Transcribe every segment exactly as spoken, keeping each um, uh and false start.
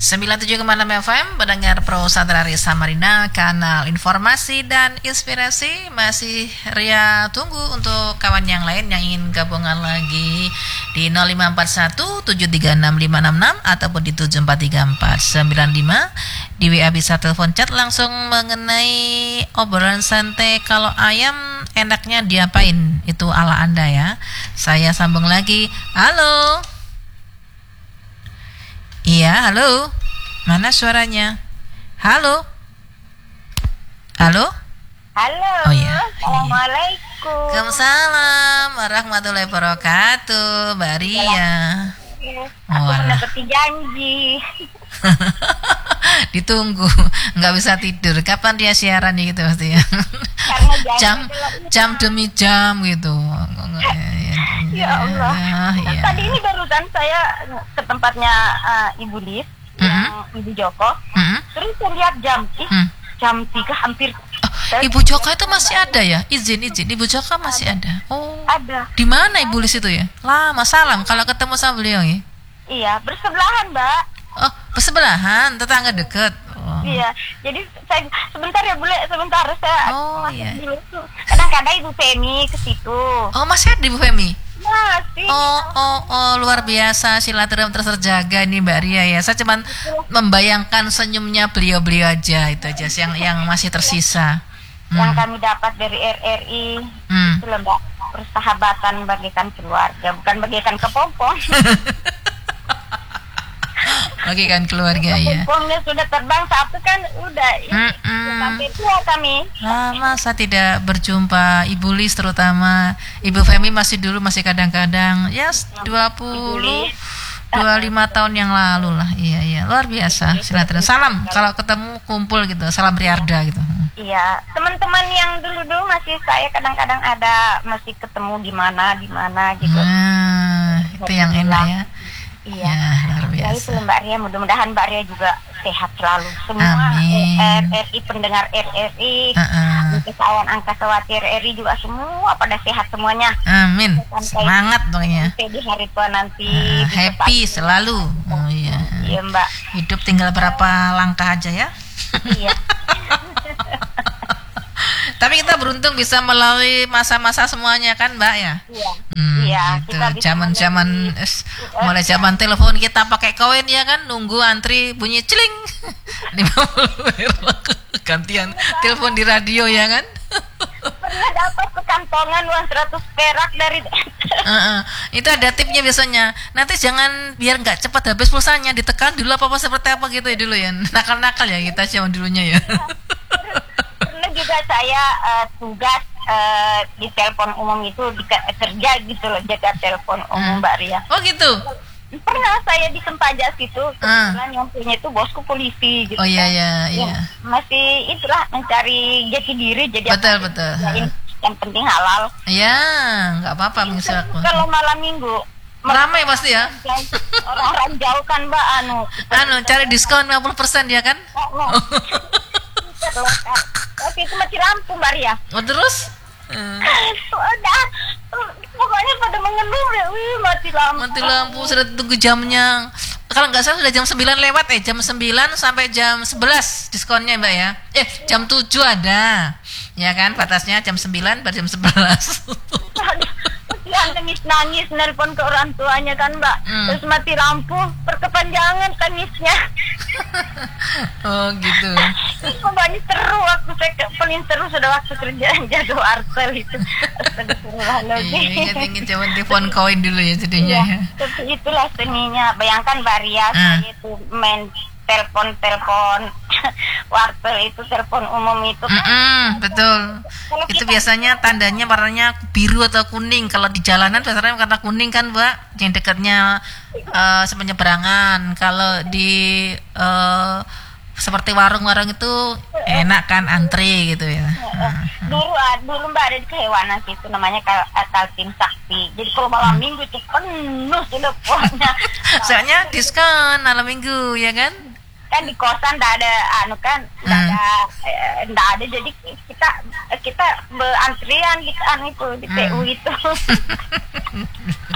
sembilan puluh tujuh koma enam F M, pendengar Pro Satrari Samarinda, kanal informasi dan inspirasi. Masih Ria tunggu untuk kawan yang lain yang ingin gabungan lagi di nol lima empat satu tujuh tiga enam lima enam enam ataupun di tujuh empat tiga empat sembilan lima. Di W A bisa telepon chat langsung mengenai obrolan santai. Kalau ayam enaknya diapain? Itu ala Anda ya. Saya sambung lagi. Halo. Iya, halo. Mana suaranya? Halo. Halo. Halo. Oh ya. Assalamualaikum. Waalaikumsalam warahmatullahi wabarakatuh, Mbak Ria. Aku Walah. mendapati janji. Ditunggu, nggak bisa tidur. Kapan dia siaran nih gitu pasti ya? Karena janji jam adalah- jam demi jam gitu. Ya Allah. Ya. Tadi ini barusan saya ke tempatnya uh, Ibu Lis, yang Ibu Joko. Mm-mm. Terus saya lihat jam, ih, Mm. jam tiga hampir. Oh, Ibu Joko itu masih ada ya? Izin izin, Ibu Joko masih ada. Oh, Ada. di mana Ibu Lis itu ya? Lama salam kalau ketemu sama beliau ya. Iya, bersebelahan, Mbak. Oh, bersebelahan, tetangga dekat. Oh. Iya, jadi saya sebentar ya, boleh sebentar saya Oh, masuk iya. dulu. Kadang-kadang Ibu Femi ke situ. Oh, masih ada Ibu Femi? Masih. Oh, oh, oh, luar biasa, silaturahmi terus terjaga nih Mbak Ria ya. Saya cuman membayangkan senyumnya beliau-beliau aja, itu aja yang yang masih tersisa. Yang Hmm. kami dapat dari R R I Hmm. itu loh, Mbak, persahabatan bagaikan keluarga, bukan bagaikan kepompong. Oke kan keluarga ya. Kepompongnya sudah terbang satu kan udah ini Mm-mm. sampai tua kami. Lama saya tidak berjumpa Ibu Lis, terutama Ibu Femi masih dulu masih kadang-kadang ya dua puluh dua puluh lima tahun yang lalu lah. Iya iya, luar biasa. Silaturahmi. Salam kalau ketemu kumpul gitu. Salam Riarda gitu. Iya, teman-teman yang dulu-dulu masih saya kadang-kadang ada masih ketemu di mana di mana gitu. Nah, itu yang enak ya. Iya. Ya, luar Ya biasa. itu Mbak Ria, mudah-mudahan Mbak Ria juga sehat selalu. Semua Amin. R R I, pendengar R R I, Uh-uh. kawan Angkasawati R R I juga semua pada sehat semuanya. Amin. Semangat pokoknya. Sampai di hari tua nanti. Uh, bisa happy pagi. selalu. Oh iya. Iya Mbak. Hidup tinggal berapa langkah aja ya. Iya. Tapi kita beruntung bisa melalui masa-masa semuanya kan Mbak ya. Iya. Hmm, Iya, gitu. kita bisa Zaman-zaman melalui- es, mulai zaman telepon kita pakai koin ya kan, nunggu antri bunyi celing lima puluh gantian telepon di radio ya kan. Pernah dapat kekantongan uang seratus perak dari Uh-uh. Itu ada tipnya biasanya. Nanti jangan biar nggak cepat habis pulsanya, ditekan dulu apa apa seperti apa gitu ya dulu ya. Nakal-nakal ya kita zaman dulunya ya. Pernah juga saya eh, tugas eh, di telepon umum itu di, kerja gitu loh, jaga telepon umum Mbak Ria. Oh gitu. Pernah saya di Sempaja situ, Ah. kebetulan yang punya itu bosku polisi gitu. Oh iya kan. iya Ya, iya. masih itulah mencari jati diri, jadi Betul, apa- betul. yang, yang penting halal. Ya, nggak apa-apa mengisi waktu. Kalau malam minggu Ramai pasti ya. orang-orang jauh kan Mbak, anu Anu, cari diskon lima puluh persen ya kan? oh, oh. Tapi itu mati lampu Mbak Ria. Oh, terus? Hmm. Udah, pokoknya pada mengeluh ya, wih mati lampu. Mati lampu sudah tunggu jamnya. Kalau nggak salah sudah jam sembilan lewat eh jam sembilan sampai jam sebelas diskonnya Mbak ya. Eh, jam tujuh ada. Ya kan batasnya jam sembilan sampai jam sebelas. Kasihan nangis-nangis nelpon ke orang tuanya kan Mbak. Hmm. Terus mati lampu, perkepanjangan tangisnya. Oh gitu. Pokoknya seru waktu saya ke, paling seru sudah waktu kerja jaga wartel itu. Iya, Astagfirullahaladzim. ingat-ingat zaman telepon koin dulu ya jadinya Iya, ya. tapi itulah seninya. Bayangkan Mbak Ria, Hmm. saya itu main telepon-telepon wartel itu, telepon umum itu. Mm-mm, betul. Kalau Itu kita- biasanya tandanya warnanya biru atau kuning. Kalau di jalanan biasanya warna kuning kan, Mbak. Yang dekatnya eh penyeberangan. Kalau di eh, seperti warung-warung itu enak kan antri gitu ya. Nah, Dulu ah, dulu Mbak ada di kehewanan situ namanya Kal- Kaltim Sakti. Jadi kalau malam minggu itu penuh sudah pokoknya. soalnya diskon malam minggu ya kan. Kan di kosan ndak ada anu kan ndak Hmm. ada eh, ndak ada, jadi kita kita berantrian di anu itu di P U itu.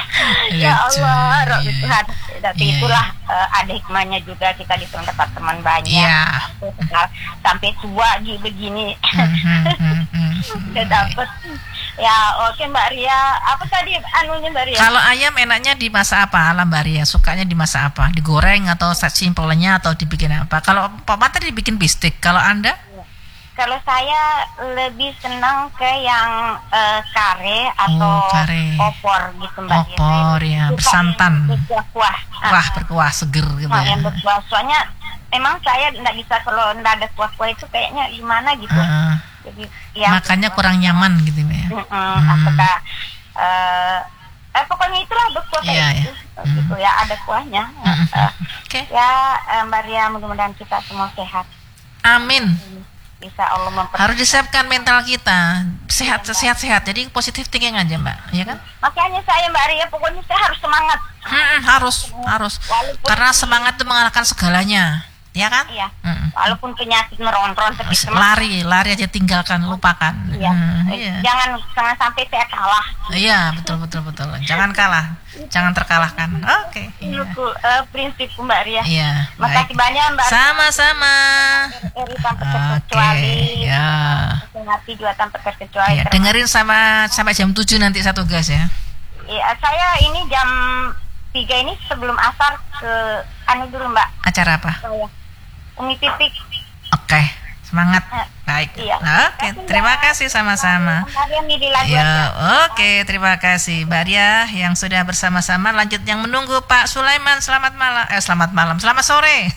Ya Lucu, Allah, roh iya. Tuhan. Tapi Iya, itulah eh, ada hikmahnya juga kita di sana dapat teman banyak. Iya. Sampai tua gitu begini. Hmm, hmm, hmm, hmm. Udah dapet. Ya oke Mbak Ria. Apa tadi anunya Mbak Ria? Kalau ayam enaknya dimasak apa, ala Mbak Ria? Sukanya dimasak apa? Digoreng atau simpelnya atau dibikin apa? Kalau Pak Mat tadi dibikin bistik. Kalau Anda? Kalau saya lebih senang ke yang eh, kare Oh, atau kare. opor gitu Mbak Ria. Opor, ya, Suka bersantan. yang berkuah. Wah, berkuah seger gitu Nah, ya. yang berkuah. Soalnya emang saya nggak bisa kalau nggak ada kuah-kuah itu kayaknya gimana gitu. Ah, Jadi yang makanya kurang nyaman gitu ya. Mm-mm, Hmm. apakah eh eh, pokoknya itulah berkuah kayak Iya, gitu, iya. gitu ya ada kuahnya. Mm-mm. Eh, Oke. ya eh, Mbak Ria mudah-mudahan kita semua sehat, Amin. bisa Allah memper. Harus disiapkan mental kita sehat sehat sehat. Jadi positif thinking aja Mbak, ya kan? Makanya saya Mbak Ria pokoknya saya harus semangat. Hmm, harus harus. Walaupun- Karena semangat itu mengalahkan segalanya, ya kan? Iya. Mm-mm. Walaupun penyakit meronron tapi Terus semangat. lari, lari aja tinggalkan, lupakan. Iya. Hmm, Eh, iya. Jangan jangan sampai saya kalah. Iya, betul betul betul. Jangan kalah, jangan terkalahkan. Oke. Iya. Itu eh, prinsip Mbak Ria. Iya. Makasih Baik. banyak Mbak. Sama-sama. Eri tanpa Oke. terkecuali. Ya. Hati juga tanpa terkecuali. Ya, dengerin sama sampai jam tujuh nanti satu gas ya. Iya, saya ini jam tiga ini sebelum asar ke anu dulu Mbak. Acara apa? Saya Umi Pipik. Oke. Semangat. Baik. Iya. Oke, terima kasih sama-sama. Kemarin nih di lagu Ya, aja. oke, terima kasih Mbak Ria yang sudah bersama-sama. Lanjut yang menunggu Pak Sulaiman. Selamat malam. Eh, selamat malam. Selamat sore.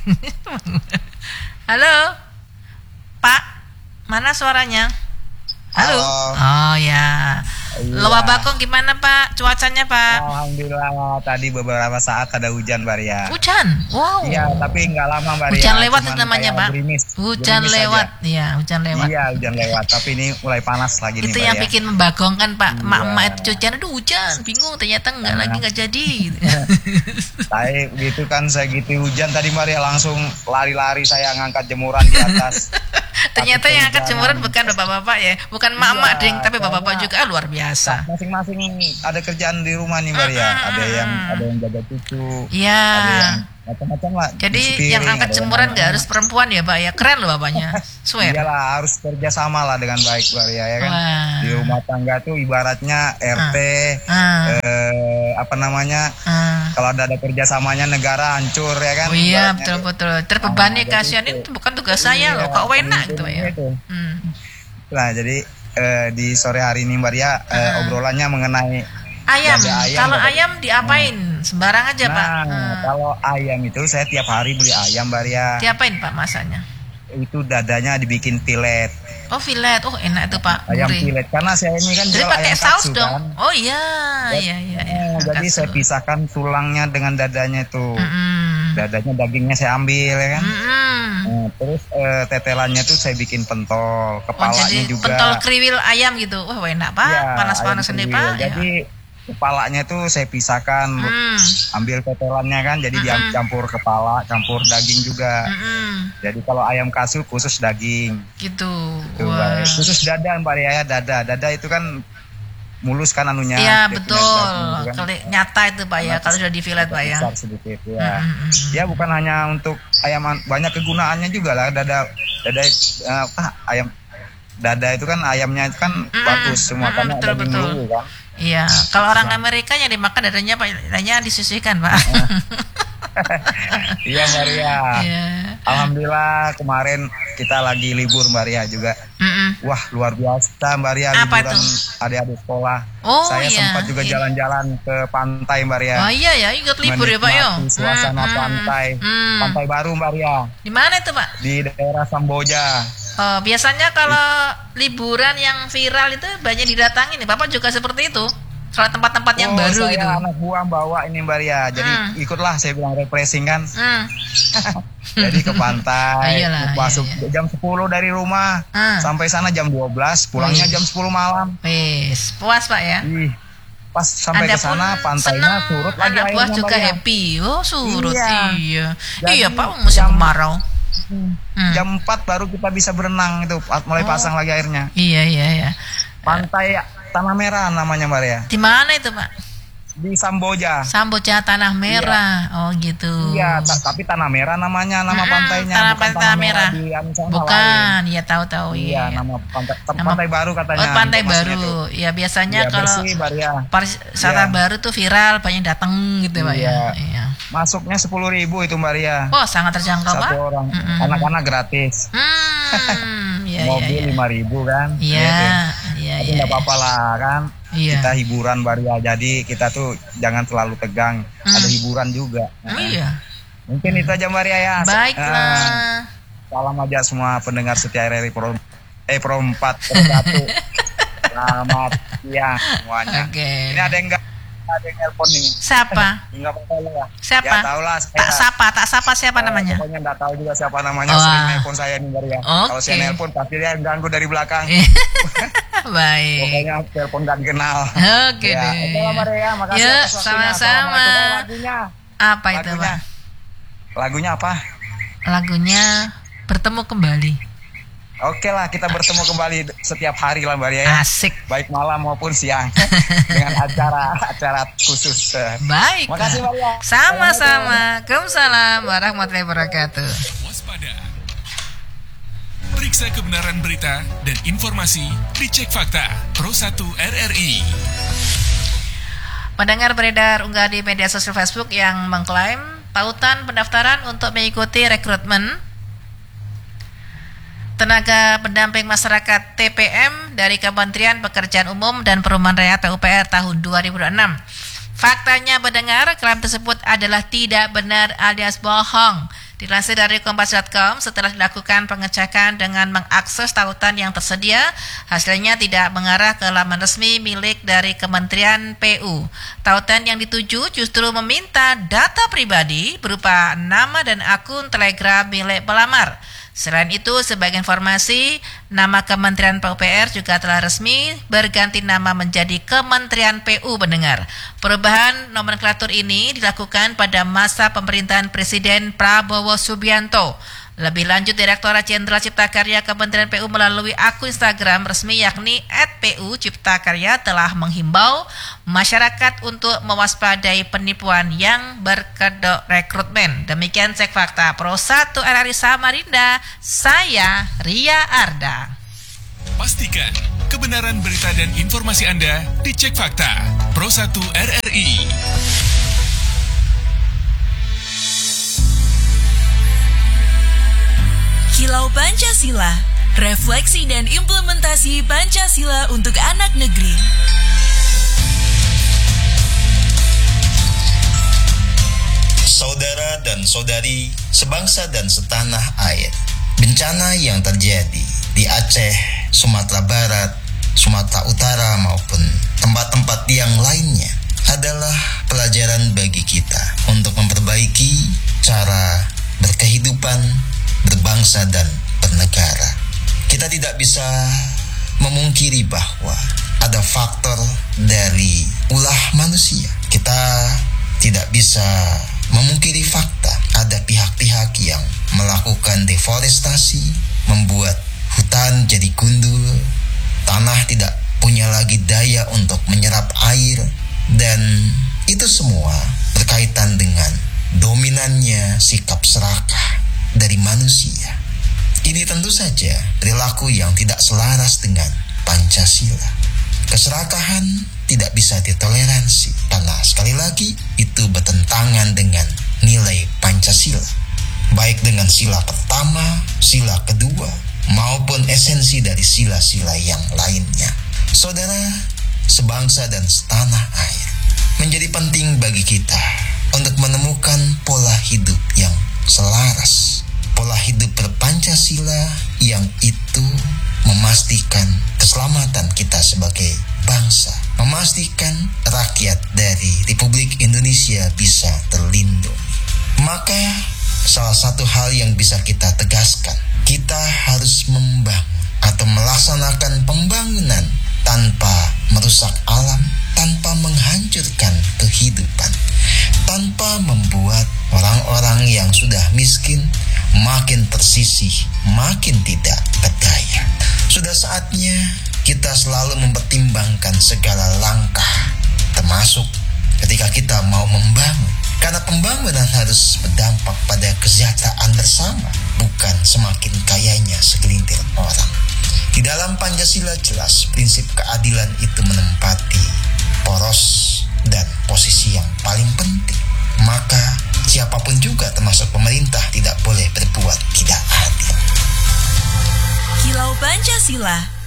Halo, Pak. Mana suaranya? Halo. Halo. Oh ya. Iya. Loa Bakong gimana Pak? Cuacanya Pak? Alhamdulillah tadi beberapa saat ada hujan Mbak Ria. Hujan. Wow. Iya, tapi nggak lama Mbak Ria. Hujan lewat Cuman itu namanya kayak Pak. gerimis. Hujan Gerimis lewat. aja. Iya, hujan lewat. Iya, hujan lewat. Tapi ini mulai panas lagi nih Itu Mbak yang Ria. bikin membagongkan Pak. Iya. Mak-mak itu cucian, aduh hujan, bingung ternyata enggak lagi enggak jadi. Saya gitu kan, saya gitu hujan tadi Mbak Ria langsung lari-lari saya ngangkat jemuran di atas. Ternyata Tapi yang angkat perjalanan- jemuran bukan bapak-bapak ya, bukan mak-mak Iya, ding, tapi bapak-bapak karena- juga. Ah, luar biasa. Masing-masing ada kerjaan di rumah nih Mbak Ria. Ada yang ada yang jaga cucu. Iya. Ada yang macam-macam lah. Jadi Dispiring, yang angkat ada jemuran yang- nggak harus perempuan ya Pak ya, keren loh bapaknya. Swear. Iyalah, harus kerja sama lah dengan baik Mbak Ria ya kan. Wah. Di rumah tangga tuh ibaratnya R T, Ah. eh, apa namanya, Ah. kalau ada ada kerjasamanya negara hancur ya kan. Oh iya, Ibaratnya tuh. betul-betul. Terbebani Ah, jadi kasihan itu. ini bukan tugas saya loh, Iya, kok enak gitu pemimpinnya ya. itu. Hmm. Nah jadi eh, di sore hari ini Mbak Ria eh, Ah. obrolannya mengenai Ayam, dada ayam, kalau dada- ayam diapain? Sembarang aja Pak. Nah, Hmm. kalau ayam itu saya tiap hari beli ayam Mbak Ria. Diapain Pak masanya? Itu dadanya dibikin filet. Oh fillet, oh enak itu Pak. Ayam Gurih. filet karena saya ini kan Jadi jual pakai ayam saus katsu dong. kan. Oh iya, iya iya. iya. Eh, jadi Katsu. saya pisahkan tulangnya dengan dadanya itu. Mm-mm. Dadanya dagingnya saya ambil ya kan. Mm-mm. Nah, terus eh, tetelannya tuh saya bikin pentol, Oh, kepalanya jadi juga. pentol kriwil ayam gitu. Wah enak Pak, Iya, panas-panas ayam ini kriwil. Pak. Ya. Jadi kepalanya tuh saya pisahkan, Hmm. ambil tetelannya kan, jadi Mm-mm. dicampur kepala, campur daging juga. Mm-mm. Jadi kalau ayam kasu khusus daging. Gitu. Tuh, Wah. baik. Khusus dada Mbak Ria ya, dada. Dada itu kan mulus kan anunya. Iya dia punya betul. daging gitu kan. Kali nyata itu Pak ya, Nah, kalau sudah di fillet agak Pak ya. besar sedikit ya. Mm-mm. Ya bukan hanya untuk ayam, banyak kegunaannya juga lah. Dada dada eh, apa ayam dada itu kan ayamnya itu kan Mm-mm. bagus semua Mm-mm, karena betul, daging betul. dulu kan. Iya, kalau orang Amerika yang dimakan dadanya Pak, dadanya disisihkan Pak. Iya Mbak Ria. Iya. Alhamdulillah kemarin kita lagi libur Mbak Ria juga. Mm-mm. Wah luar biasa Mbak Ria, Apa liburan itu? adik-adik sekolah. Oh, Saya iya. sempat juga Iya. jalan-jalan ke pantai Mbak Ria. Oh iya ya, ikut libur ya Pak yo. Menikmati suasana Hmm, pantai, hmm. pantai baru Mbak Ria Di mana itu Pak? di daerah Samboja. Oh, biasanya kalau liburan yang viral itu banyak didatangi nih. Bapak juga seperti itu. Kalau tempat-tempat yang Oh, baru saya gitu. anak buah bawa ini Mbak Ria, jadi Hmm. ikutlah saya bilang refreshing kan. Hmm. Jadi ke pantai, Iyalah, masuk iya, iya. jam sepuluh dari rumah, Hmm. sampai sana jam dua belas, pulangnya Wih. jam sepuluh malam. Wis, puas Pak ya. Ih, pas sampai Anda ke sana pun pantainya senang, surut lagi anak buah airnya, juga Mbak Ria. happy. Oh surut, Iya. iya. Jadi Iya Pak, musim jam- kemarau. Hmm. Hmm. Jam empat baru kita bisa berenang itu, mulai Oh. pasang lagi airnya. Iya iya iya. Pantai Tanah Merah namanya Mbak Ria. Di mana itu Pak? di Samboja. Samboja Tanah Merah. Iya. Oh gitu. Iya, ta- tapi Tanah Merah namanya, nama hmm, pantainya Tanah bukan Tanah Merah. Di bukan, ya tahu-tahu. Iya, iya. nama pantai, nama, pantai baru katanya. Oh, pantai baru. Ya biasanya ya, kalau wisata ya. baru tuh viral, banyak datang gitu, Pak iya. ya. Iya. Masuknya sepuluh ribu itu, Mbak Ria. Oh, sangat terjangkau, Pak. Satu orang. Mm-mm. Anak-anak gratis. Hmm, ya, mobil lima ya, ya. ribu kan. Iya, iya, iya. Enggak apa-apa lah kan. Iya. Kita hiburan Baria, jadi kita tuh jangan terlalu tegang, hmm. ada hiburan juga. Oh, nah, iya. Mungkin itu aja Maria ya. Baiklah. Uh, salam aja semua pendengar setia R R I Pro eh Pro empat Pro satu. Selamat siang semuanya. Oke. Okay. Ini ada yang enggak ada yang nelpon ini. Siapa? Enggak apa-apa ya. Siapa? Ya tahulah. Tak sapa, tak sapa siapa uh, namanya? Pokoknya enggak tahu juga siapa namanya. Oh. Sering nelpon saya nih Maria. Okay. Kalau saya nelpon pasti dia ganggu dari belakang. Baik. Pokoknya telepon dan kenal. Oke ya, deh. Oke Maria, makasih ya, atas waktunya. Sama-sama. Lagunya. Apa itu, lagunya. Pak? Lagunya apa? Lagunya Bertemu Kembali. Oke lah, kita bertemu kembali setiap hari lah Mbak Ria ya. Asik. Baik malam maupun siang. Dengan acara-acara khusus. Baik. Makasih Mbak Ria. Sama-sama. Waalaikumsalam warahmatullahi wabarakatuh. Waspada. Periksa kebenaran berita dan informasi di Cek Fakta Pro satu R R I. Pendengar beredar unggah di media sosial Facebook yang mengklaim tautan pendaftaran untuk mengikuti rekrutmen tenaga pendamping masyarakat T P M dari Kementerian Pekerjaan Umum dan Perumahan Rakyat P U P R tahun dua ribu dua puluh enam. Faktanya pendengar, klaim tersebut adalah tidak benar alias bohong. Dilansir dari kompas titik com, setelah dilakukan pengecekan dengan mengakses tautan yang tersedia, hasilnya tidak mengarah ke laman resmi milik dari Kementerian P U. Tautan yang dituju justru meminta data pribadi berupa nama dan akun Telegram milik pelamar. Selain itu, sebagai informasi, nama Kementerian P U P R juga telah resmi berganti nama menjadi Kementerian P U pendengar. Perubahan nomenklatur ini dilakukan pada masa pemerintahan Presiden Prabowo Subianto. Lebih lanjut, Direktorat Jenderal Cipta Karya Kementerian P U melalui akun Instagram resmi yakni et P U Cipta Karya telah menghimbau masyarakat untuk mewaspadai penipuan yang berkedok rekrutmen. Demikian Cek Fakta Pro satu R R I Samarinda, saya Ria Arda. Pastikan kebenaran berita dan informasi Anda di Cek Fakta Pro satu R R I. Kilau Pancasila, refleksi dan implementasi Pancasila untuk anak negeri. Saudara dan saudari, sebangsa dan setanah air, bencana yang terjadi di Aceh, Sumatera Barat, Sumatera Utara maupun tempat-tempat yang lainnya adalah pelajaran bagi kita untuk memperbaiki cara berkehidupan, berbangsa dan bernegara. Kita tidak bisa memungkiri bahwa ada faktor dari ulah manusia. Kita tidak bisa memungkiri fakta ada pihak-pihak yang melakukan deforestasi, membuat hutan jadi gundul, tanah tidak punya lagi daya untuk menyerap air, dan itu semua berkaitan dengan dominannya sikap serakah dari manusia. Ini tentu saja perilaku yang tidak selaras dengan Pancasila. Keserakahan tidak bisa ditoleransi karena sekali lagi itu bertentangan dengan nilai Pancasila, baik dengan sila pertama, sila kedua, maupun esensi dari sila-sila yang lainnya. Saudara, sebangsa dan setanah air, menjadi penting bagi kita untuk menemukan pola hidup yang selaras, pola hidup berpancasila yang itu memastikan keselamatan kita sebagai bangsa, memastikan rakyat dari Republik Indonesia bisa terlindungi. Maka salah satu hal yang bisa kita tegaskan, kita harus membangun atau melaksanakan pembangunan tanpa merusak alam, tanpa menghancurkan kehidupan, tanpa membuat orang-orang yang sudah miskin makin tersisih, makin tidak berdaya. Sudah saatnya kita selalu mempertimbangkan segala langkah, termasuk ketika kita mau membangun. Karena pembangunan harus berdampak pada kesejahteraan bersama, bukan semakin kayanya segelintir orang. Di dalam Pancasila jelas prinsip keadilan itu menempati poros dan posisi yang paling penting. Maka siapapun juga termasuk pemerintah tidak boleh berbuat tidak adil. Kilau Pancasila,